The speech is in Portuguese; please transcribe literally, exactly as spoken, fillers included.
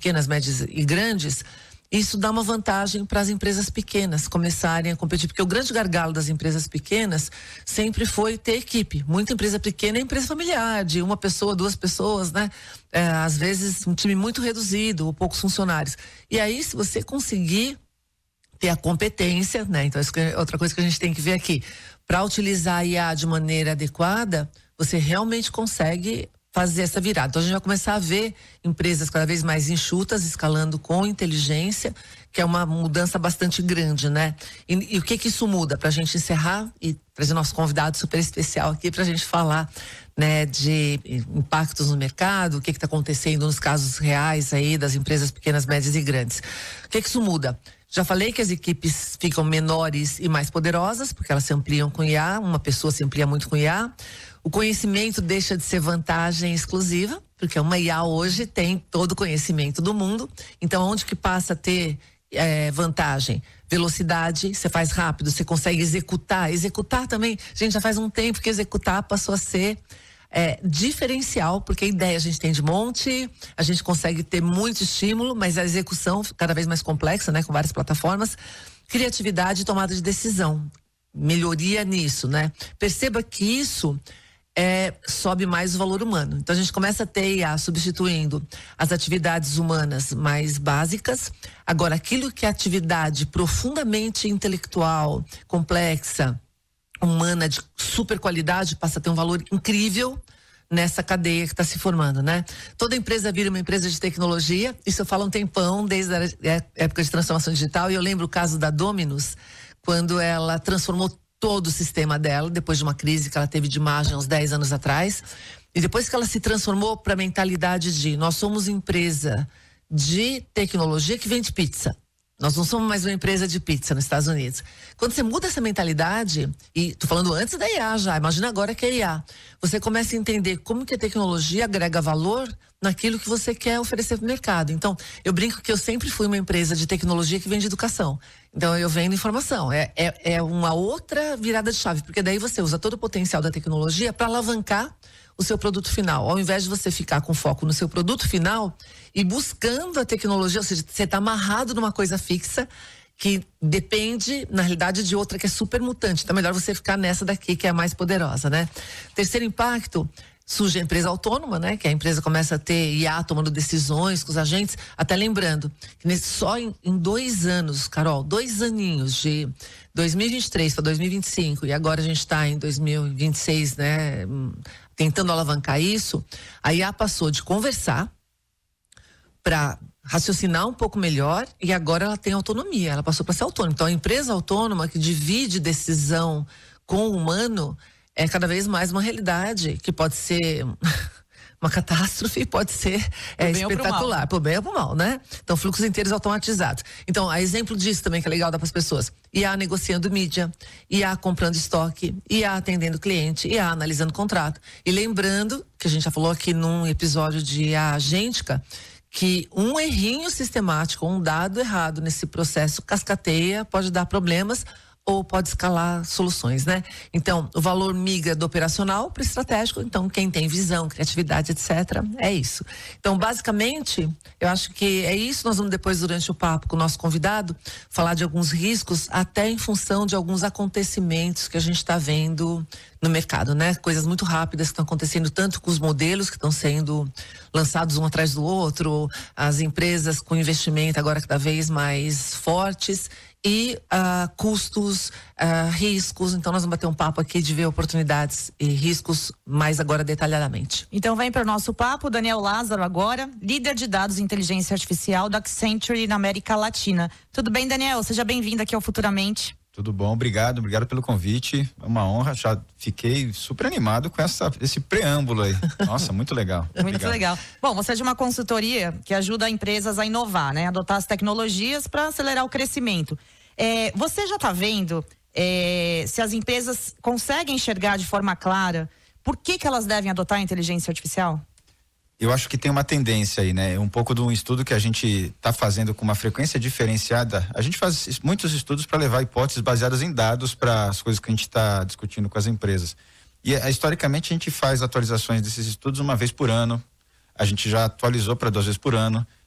pequenas, médias e grandes, isso dá uma vantagem para as empresas pequenas começarem a competir, porque o grande gargalo das empresas pequenas sempre foi ter equipe. Muita empresa pequena é empresa familiar, de uma pessoa, duas pessoas, né? É, às vezes um time muito reduzido ou poucos funcionários. E aí, se você conseguir ter a competência, né? Então, isso é outra coisa que a gente tem que ver aqui. Para utilizar a I A de maneira adequada, você realmente consegue fazer essa virada. Então a gente vai começar a ver empresas cada vez mais enxutas, escalando com inteligência, que é uma mudança bastante grande, né? E, e o que que isso muda? Pra gente encerrar e trazer nosso convidado super especial aqui pra gente falar, né, de impactos no mercado, o que que tá acontecendo nos casos reais aí das empresas pequenas, médias e grandes. O que que isso muda? Já falei que as equipes ficam menores e mais poderosas, porque elas se ampliam com I A, uma pessoa se amplia muito com I A. O conhecimento deixa de ser vantagem exclusiva, porque uma I A hoje tem todo o conhecimento do mundo. Então, onde que passa a ter é, vantagem? Velocidade, você faz rápido, você consegue executar. Executar também, gente, já faz um tempo que executar passou a ser é, diferencial, porque a ideia a gente tem de monte, a gente consegue ter muito estímulo, mas a execução cada vez mais complexa, né, com várias plataformas. Criatividade e tomada de decisão. Melhoria nisso, né? Perceba que isso É, sobe mais o valor humano. Então a gente começa a ter I A substituindo as atividades humanas mais básicas. Agora, aquilo que é atividade profundamente intelectual, complexa, humana, de super qualidade, passa a ter um valor incrível nessa cadeia que está se formando, né? Toda empresa vira uma empresa de tecnologia. Isso eu falo um tempão, desde a época de transformação digital. E eu lembro o caso da Domino's, quando ela transformou todo o sistema dela, depois de uma crise que ela teve de imagem uns dez anos atrás. E depois que ela se transformou para a mentalidade de nós somos empresa de tecnologia que vende pizza. Nós não somos mais uma empresa de pizza nos Estados Unidos. Quando você muda essa mentalidade, e tô falando antes da I A já, imagina agora que é I A. Você começa a entender como que a tecnologia agrega valor naquilo que você quer oferecer para o mercado. Então, eu brinco que eu sempre fui uma empresa de tecnologia que vende educação. Então, eu vendo informação. É, é, é uma outra virada de chave, porque daí você usa todo o potencial da tecnologia para alavancar o seu produto final. Ao invés de você ficar com foco no seu produto final e buscando a tecnologia, ou seja, você está amarrado numa coisa fixa que depende, na realidade, de outra que é super mutante. Então é melhor você ficar nessa daqui, que é a mais poderosa, né? Terceiro impacto, surge a empresa autônoma, né? Que a empresa começa a ter I A tomando decisões com os agentes. Até lembrando, que nesse, só em, em dois anos, Carol, dois aninhos de dois mil e vinte e três para dois mil e vinte e cinco, e agora a gente está em dois mil e vinte e seis, né? Tentando alavancar isso, a I A passou de conversar para raciocinar um pouco melhor e agora ela tem autonomia, ela passou para ser autônoma. Então a empresa autônoma que divide decisão com o humano é cada vez mais uma realidade que pode ser uma catástrofe, pode ser é, espetacular, pro bem ou pro mal, né? Então fluxos inteiros automatizados. Então, a exemplo disso também que é legal dar para as pessoas, I A negociando mídia, I A comprando estoque, I A atendendo cliente, I A analisando contrato. E lembrando, que a gente já falou aqui num episódio de I A agêntica, que um errinho sistemático, um dado errado nesse processo cascateia, pode dar problemas ou pode escalar soluções, né? Então, o valor migra do operacional para o estratégico. Então, quem tem visão, criatividade, etcétera, é isso. Então, basicamente, eu acho que é isso. Nós vamos depois, durante o papo com o nosso convidado, falar de alguns riscos, até em função de alguns acontecimentos que a gente está vendo no mercado, né? Coisas muito rápidas que estão acontecendo, tanto com os modelos que estão sendo lançados um atrás do outro, as empresas com investimento agora cada vez mais fortes, e uh, custos, uh, riscos. Então nós vamos bater um papo aqui de ver oportunidades e riscos mais agora detalhadamente. Então vem para o nosso papo Daniel Lázaro agora, líder de dados e inteligência artificial da Accenture na América Latina. Tudo bem, Daniel? Seja bem-vindo aqui ao Futuramente. Tudo bom, obrigado, obrigado pelo convite, é uma honra, já fiquei super animado com essa, esse preâmbulo aí, nossa, muito legal. Muito obrigado. Legal. Bom, você é de uma consultoria que ajuda empresas a inovar, né, adotar as tecnologias para acelerar o crescimento. É, você já está vendo é, se as empresas conseguem enxergar de forma clara por que que elas devem adotar a inteligência artificial? Eu acho que tem uma tendência aí, né? Um pouco de um estudo que a gente está fazendo com uma frequência diferenciada. A gente faz muitos estudos para levar hipóteses baseadas em dados para as coisas que a gente está discutindo com as empresas. E historicamente a gente faz atualizações desses estudos uma vez por ano. A gente já atualizou para duas vezes por ano.